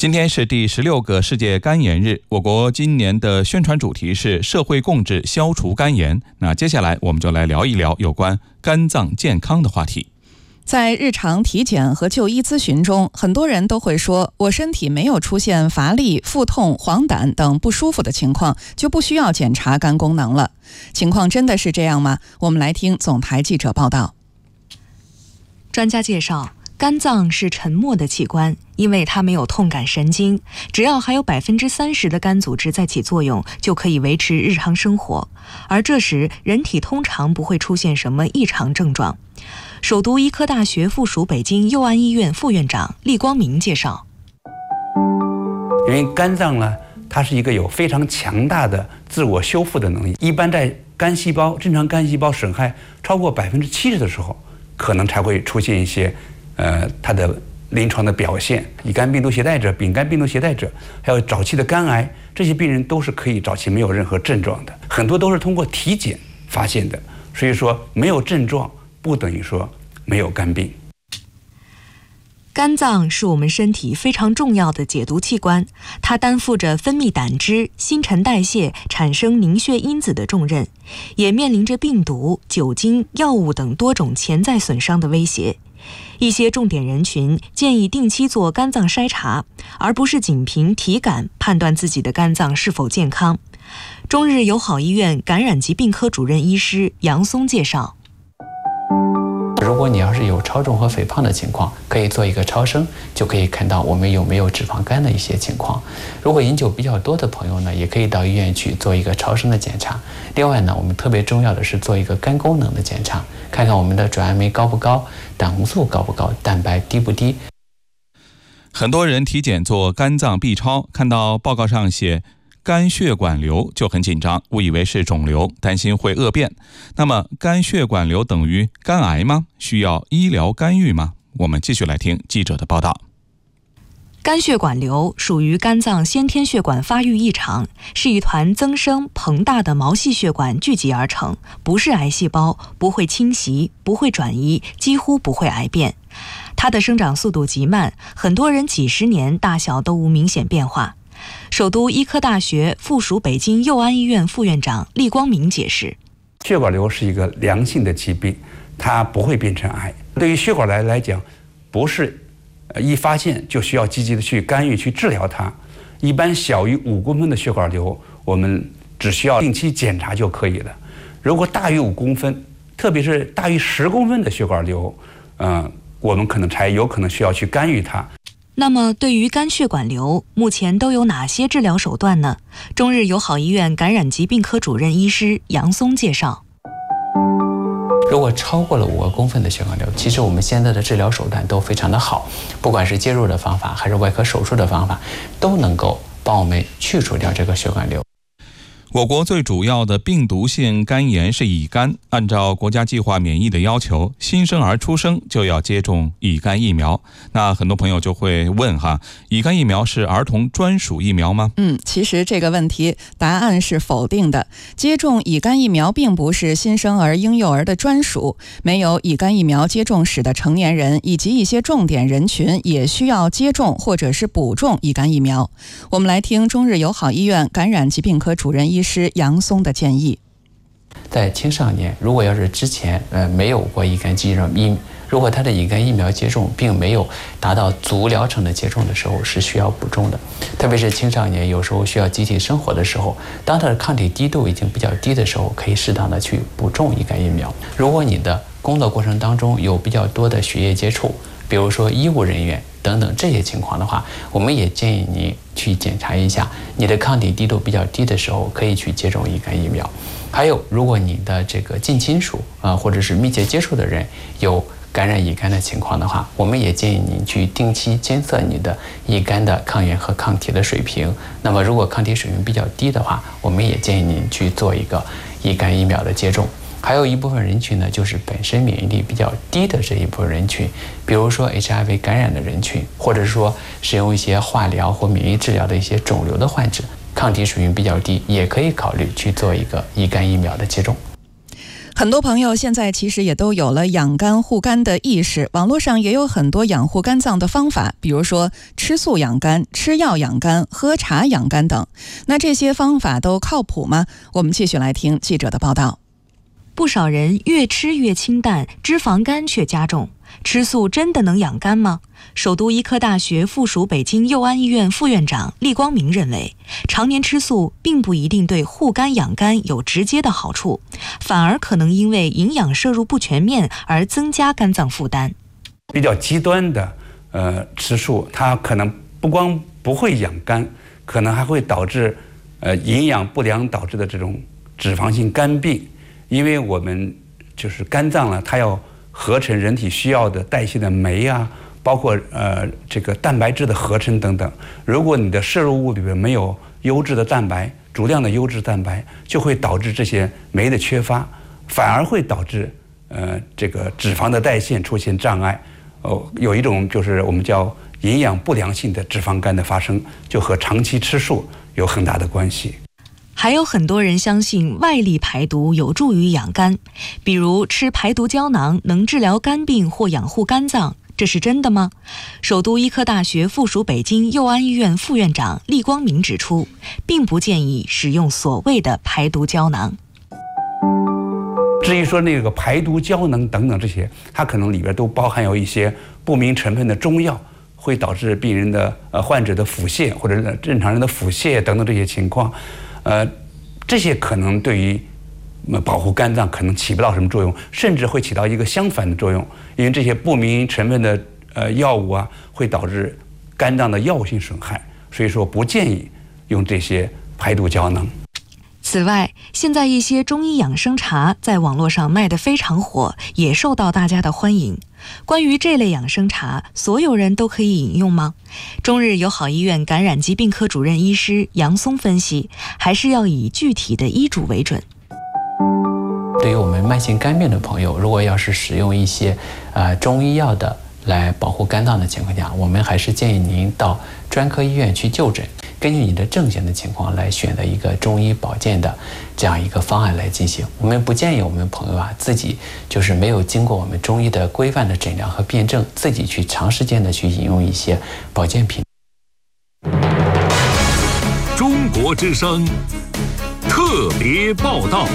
今天是第16个世界肝炎日，我国今年的宣传主题是社会共治消除肝炎。那接下来我们就来聊一聊有关肝脏健康的话题。 在日常体检和就医咨询中，很多人都会说，我身体没有出现乏力、腹痛、黄疸等不舒服的情况，就不需要检查肝功能了。情况真的是这样吗？我们来听总台记者报道。 专家介绍，肝脏是沉默的器官，因为它没有痛感神经，只要还有30%的肝组织在起作用，就可以维持日常生活。而这时，人体通常不会出现什么异常症状。首都医科大学附属北京佑安医院副院长厉光明介绍， 因为肝脏呢，它是一个有非常强大的自我修复的能力，一般在正常肝细胞损害超过70%的时候，可能才会出现一些它的临床的表现，乙肝病毒携带者、丙肝病毒携带者，还有早期的肝癌，这些病人都是可以早期没有任何症状的，很多都是通过体检发现的。所以说，没有症状不等于说没有肝病。 肝脏是我们身体非常重要的解毒器官，它担负着分泌胆汁、新陈代谢、产生凝血因子的重任，也面临着病毒、酒精、药物等多种潜在损伤的威胁。一些重点人群建议定期做肝脏筛查，而不是仅凭体感判断自己的肝脏是否健康。中日友好医院感染疾病科主任医师杨松介绍， 如果你要是有超重和肥胖的情况，可以做一个超声，就可以看到我们有没有脂肪肝的一些情况。如果饮酒比较多的朋友呢，也可以到医院去做一个超声的检查。另外呢，我们特别重要的是做一个肝功能的检查，看看我们的转氨酶高不高，胆红素高不高，蛋白低不低。 很多人体检做肝脏 B 超，看到报告上写肝血管瘤就很紧张，误以为是肿瘤，担心会恶变。那么肝血管瘤等于肝癌吗？需要医疗干预吗？我们继续来听记者的报道。 肝血管瘤属于肝脏先天血管发育异常，是一团增生膨大的毛细血管聚集而成，不是癌细胞，不会侵袭，不会转移，几乎不会癌变。它的生长速度极慢，很多人几十年大小都无明显变化。首都医科大学附属北京佑安医院副院长厉光明解释， 血管瘤是一个良性的疾病，它不会变成癌。对于血管癌来讲，不是一发现就需要积极的去干预去治疗它。一般小于5公分的血管瘤，我们只需要定期检查就可以了。如果大于5公分，特别是大于10公分的血管瘤，我们才有可能需要去干预它。 那么对于肝血管瘤，目前都有哪些治疗手段呢？中日友好医院感染疾病科主任医师杨松介绍， 如果超过了5公分的血管瘤，其实我们现在的治疗手段都非常的好，不管是介入的方法还是外科手术的方法，都能够帮我们去除掉这个血管瘤。 我国最主要的病毒性肝炎是乙肝，按照国家计划免疫的要求，新生儿出生就要接种乙肝疫苗。那很多朋友就会问乙肝疫苗是儿童专属疫苗吗？ 其实这个问题答案是否定的。接种乙肝疫苗并不是新生儿婴幼儿的专属，没有乙肝疫苗接种史的成年人以及一些重点人群也需要接种或者是补种乙肝疫苗。我们来听中日友好医院感染疾病科主任医师杨松的建议。 在青少年，如果要是之前没有过乙肝如果他的乙肝疫苗接种并没有达到足疗程的接种的时候，是需要补种的。特别是青少年有时候需要集体生活的时候，当他的抗体低度已经比较低的时候，可以适当的去补种乙肝疫苗。如果你的工作过程当中有比较多的血液接触，比如说医务人员等等这些情况的话，我们也建议你去检查一下，你的抗体低度比较低的时候，可以去接种乙肝疫苗。还有，如果你的这个近亲属或者是密切接触的人有感染乙肝的情况的话，我们也建议你去定期监测你的乙肝的抗原和抗体的水平。那么如果抗体水平比较低的话，我们也建议你去做一个乙肝疫苗的接种。还有一部分人群呢，就是本身免疫力比较低的这一部分人群，比如说 HIV 感染的人群，或者说使用一些化疗或免疫治疗的一些肿瘤的患者，抗体水平比较低，也可以考虑去做一个乙肝疫苗的接种。 很多朋友现在其实也都有了养肝护肝的意识，网络上也有很多养护肝脏的方法，比如说吃素养肝、吃药养肝、喝茶养肝等。那这些方法都靠谱吗？我们继续来听记者的报道。 不少人越吃越清淡，脂肪肝却加重。吃素真的能养肝吗？首都医科大学附属北京佑安医院副院长厉光明认为，常年吃素并不一定对护肝养肝有直接的好处，反而可能因为营养摄入不全面而增加肝脏负担。 比较极端的吃素，它可能不光不会养肝，可能还会导致营养不良导致的这种脂肪性肝病。因为我们就是肝脏呢，它要合成人体需要的代谢的酶啊，包括这个蛋白质的合成等等。如果你的摄入物里面没有优质的蛋白，足量的优质蛋白，就会导致这些酶的缺乏，反而会导致这个脂肪的代谢出现障碍。有一种就是我们叫营养不良性的脂肪肝的发生，就和长期吃素有很大的关系。 还有很多人相信外力排毒有助于养肝，比如吃排毒胶囊能治疗肝病或养护肝脏，这是真的吗？首都医科大学附属北京佑安医院副院长厉光明指出，并不建议使用所谓的排毒胶囊。 至于说那个排毒胶囊等等这些，它可能里边都包含有一些不明成分的中药，会导致病人的患者的腹泻或者正常人的腹泻等等这些情况。这些可能对于保护肝脏可能起不到什么作用，甚至会起到一个相反的作用，因为这些不明成分的药物啊，会导致肝脏的药物性损害，所以说不建议用这些排毒胶囊。 此外，现在一些中医养生茶在网络上卖得非常火，也受到大家的欢迎。关于这类养生茶，所有人都可以饮用吗？中日友好医院感染疾病科主任医师杨松分析，还是要以具体的医嘱为准。 对于我们慢性肝病的朋友，如果要是使用一些中医药的来保护肝脏的情况下，我们还是建议您到专科医院去就诊，根据你的症型的情况来选择一个中医保健的这样一个方案来进行。我们不建议我们朋友自己就是没有经过我们中医的规范的诊疗和辩证，自己去长时间的去饮用一些保健品。 中国之声特别报道。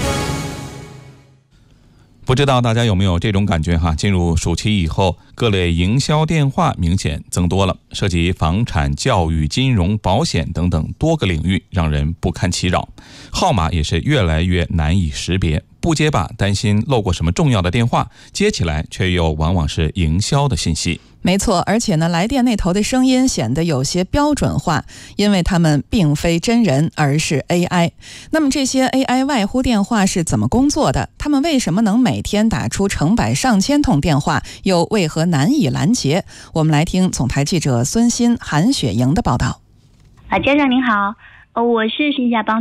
不知道大家有没有这种感觉哈？进入暑期以后，各类营销电话明显增多了，涉及房产、教育、金融、保险等等多个领域，让人不堪其扰。号码也是越来越难以识别，不接吧担心漏过什么重要的电话，接起来却又往往是营销的信息。 没错，而且呢，来电那头的声音显得有些标准化，因为他们并非真人，而是 AI。那么这些 AI 外呼电话是怎么工作的？他们为什么能每天打出成百上千通电话，又为何难以拦截？我们来听总台记者孙鑫、韩雪莹的报道。 家长您好，我是新加帮